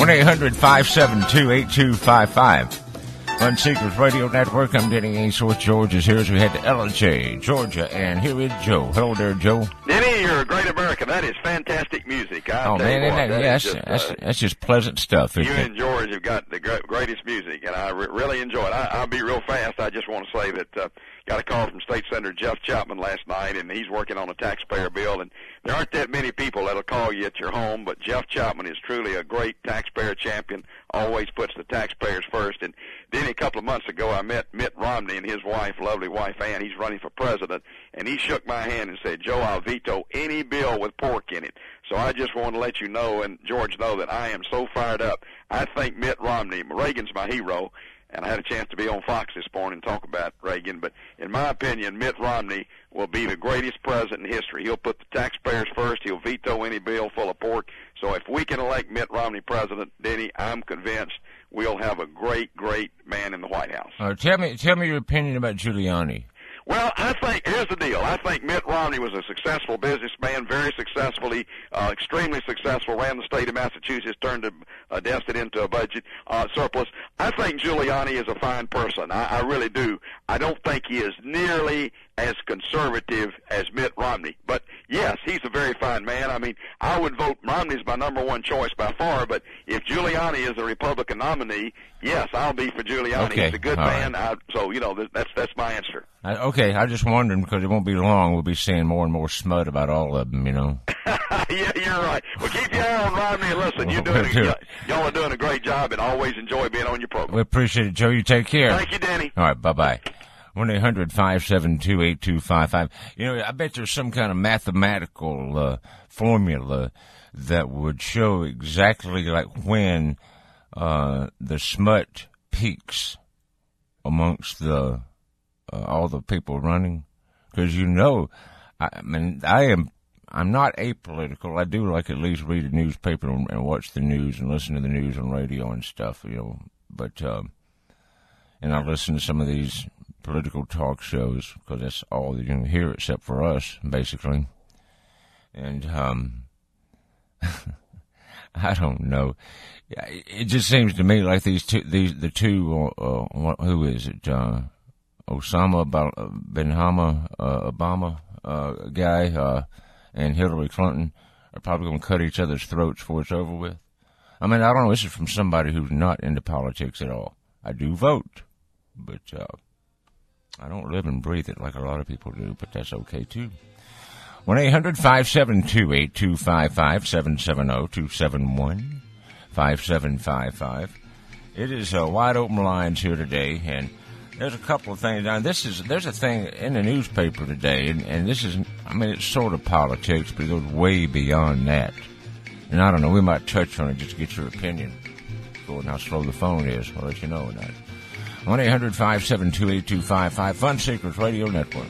1-800-572-8255. Fun Seekers Radio Network. I'm Denny Ainsworth. George is here as we head to LJ, Georgia. And here is Joe. Hello there, Joe. Denny, you're a great American. That is fantastic music. That's just pleasant stuff. You and George have got the greatest music, and I really enjoy it. I'll be real fast. I just want to say that got a call from State Senator Jeff Chapman last night, and he's working on a taxpayer bill. And there aren't that many people that'll call you at your home, but Jeff Chapman is truly a great taxpayer champion, always puts the taxpayers first. And then a couple of months ago, I met Mitt Romney and his wife, lovely wife Ann. He's running for president, and he shook my hand and said, Joe, I'll veto any bill with pork in it. So I just want to let you know, and George know, that I am so fired up. I think Mitt Romney, Reagan's my hero, and I had a chance to be on Fox this morning and talk about Reagan, but in my opinion, Mitt Romney will be the greatest president in history. He'll put the taxpayers first. He'll veto any bill full of pork. So if we can elect Mitt Romney president, Denny, I'm convinced we'll have a great, great man in the White House. Tell me your opinion about Giuliani. Well, I think, here's the deal. I think Mitt Romney was a successful businessman, very successfully, extremely successful, ran the state of Massachusetts, turned a deficit into a budget surplus. I think Giuliani is a fine person. I really do. I don't think he is nearly as conservative as Mitt Romney. But, yes, he's a very fine man. I mean, I would vote Romney's my number one choice by far, but if Giuliani is a Republican nominee, yes, I'll be for Giuliani. Okay. He's a good man. Right. So, that's my answer. Okay, I just wondered because it won't be long. We'll be seeing more and more smut about all of them, Yeah, you're right. Well, keep your eye on Romney and listen. Y'all are doing a great job, and always enjoy being on your program. We appreciate it, Joe. You take care. Thank you, Danny. All right, bye-bye. 1-800-572-8255. I bet there's some kind of mathematical formula that would show exactly like when the smut peaks amongst the all the people running, because I'm not apolitical. I do like at least read a newspaper and watch the news and listen to the news on radio and stuff, but and I listen to some of these political talk shows because that's all that you can hear except for us, basically. And I don't know. It just seems to me like the two who is it? Osama bin Obama guy and Hillary Clinton are probably going to cut each other's throats before it's over with. I mean, I don't know. This is from somebody who's not into politics at all. I do vote, but I don't live and breathe it like a lot of people do, but that's okay, too. 1-800-572-8255, 770-271-5755. It is wide open lines here today, and there's a couple of things. Now, there's a thing in the newspaper today, and this is, it's sort of politics, but it goes way beyond that. And I don't know, we might touch on it just to get your opinion. Go and how slow the phone is. I'll let you know that. 1-800-572-8255, Fun Seekers Radio Network.